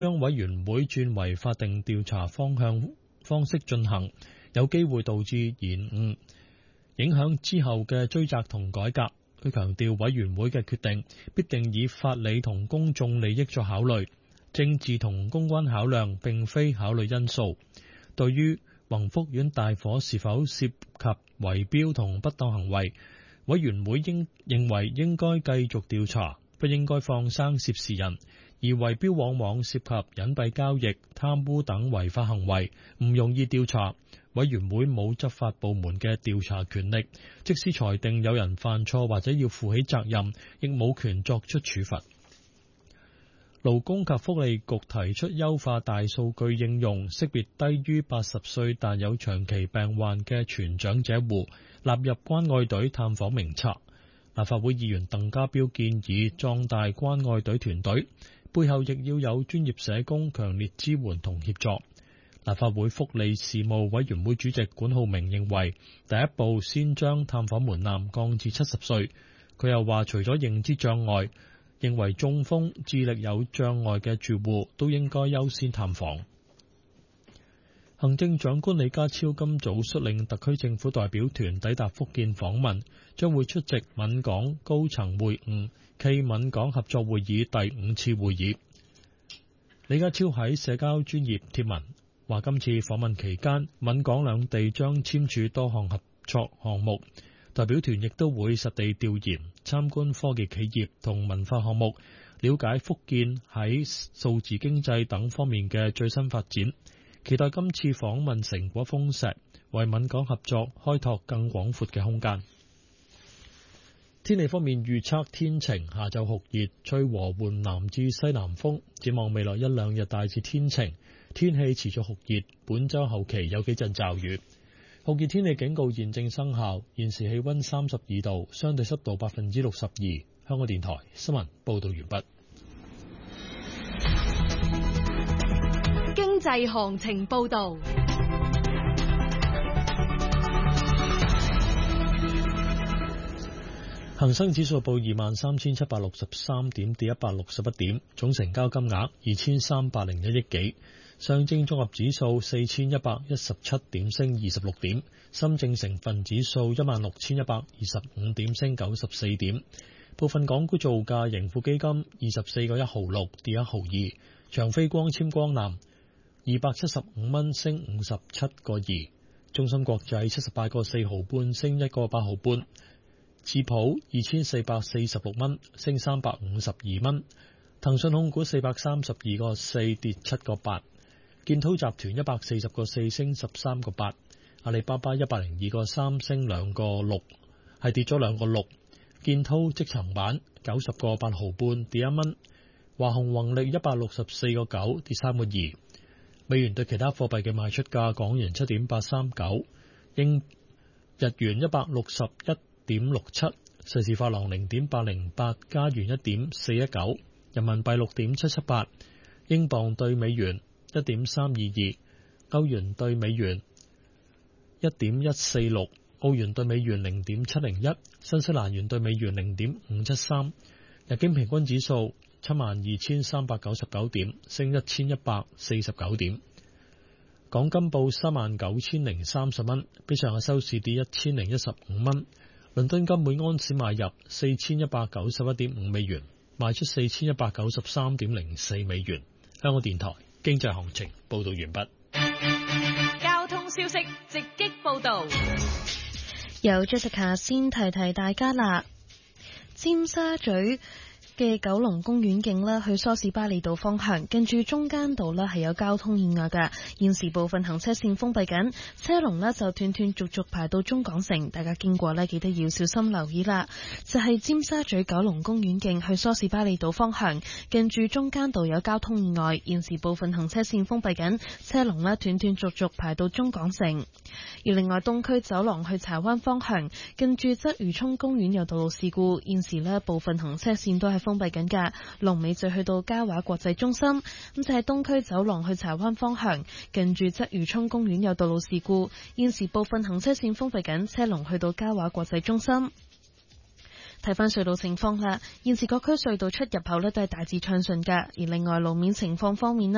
將委員會轉為法定調查方式進行，有機會導致延誤，影響之後嘅追責同改革。佢強調委員會嘅決定必定以法理同公眾利益作考慮，政治同公關考量並非考慮因素。對於宏福苑大火是否涉及圍標同不當行為，委員會認為應該繼續調查，不應該放生涉事人，而圍標往往涉及隱蔽交易、貪污等違法行為，唔容易調查。委員會冇執法部門嘅調查權力，即使裁定有人犯錯或者要負起責任，亦冇權作出處罰。勞工及福利局提出優化大數據應用，識別低於80歲但有長期病患嘅全長者戶，納入關愛隊探訪名冊。立法會議員鄧家彪建議壯大關愛隊團隊，背後亦要有專業社工強烈支援同協助。立法會福利事務委員會主席管浩鳴認為，第一步先將探訪門檻降至70歲。佢又話，除咗認知障礙，認為中風、智力有障礙嘅住戶都應該優先探訪。行政長官李家超今早率領特區政府代表團抵達福建訪問，將會出席閩港高層會晤暨閩港合作會議第5次會議。李家超喺社交專頁貼文話，今次訪問期間，閩港兩地將簽署多項合作項目，代表團亦都會實地調研、參觀科技企業同文化項目，了解福建喺數字經濟等方面嘅最新發展。期待今次訪問成果豐碩，為閩港合作開拓更廣闊嘅空間。天氣方面預測天晴，下晝酷熱，吹和緩南至西南風。展望未來一兩日大致天晴，天氣持續酷熱，本週後期有幾陣驟雨。酷熱天氣警告現正生效，現時氣溫32度，相對濕度62%。香港電台新聞報道完畢。 經濟行情報道。 恒生指數報23,763點，跌161點，總成交金額2301億幾。上證綜合指數4117點，升26點。深證成分指數16,125點，升94點。部分港股造價，盈富基金24個1毫6，跌1毫2。長飛光纖光纜275蚊，升57個2。中芯國際78個4毫半，升1個8毫半。智普2446蚊，升352蚊。騰訊控股432個4，跌7個8。建滔集團140個4，升13個8。阿里巴巴102個3，升2個6，係跌咗2個6。建滔積層板90個8毫半，跌1蚊。華虹宏力164個9，跌3個2。美元對其他貨幣嘅賣出價：港元7.839，日元161.67，瑞士法郎0.808，加元1.419，人民幣6.778，英鎊對美元1.322，歐元對美元1.146，澳元對美元0.701，新西蘭元對美元0.573。日經平均指數72,399點，升1149點。港金報39,030蚊，比上日收市跌1015蚊。倫敦金每安士買入4191.5美元，賣出4193.04美元。香港電台經濟行情報道完畢。 交通消息直擊報道， 由 Jessica 先提提大家啦。尖沙咀嘅九龍公園徑啦，去梳士巴利道方向，近住中間道啦係有交通意外嘅，現時部分行車線封閉緊，車龍呢就斷斷續續排到中港城，大家經過呢記得要小心留意啦。就係尖沙咀九龍公園徑去梳士巴利道方向，近住中間道有交通意外，現時部分行車線封閉緊，車龍呢斷斷續續排到中港城。而另外東區走廊去柴灣方向，近住鰂魚涌公園有道路事故，現時呢部分行車線都係封閉緊㗎，龍尾就去到嘉華國際中心。咁就係東區走廊去柴灣方向，近住鰂魚涌公園有道路事故，現時部分行車線封閉緊，車龍去到嘉華國際中心。睇返隧道情況啦，現時各區隧道出入口呢都係大致暢順㗎。而另外路面情況方面呢，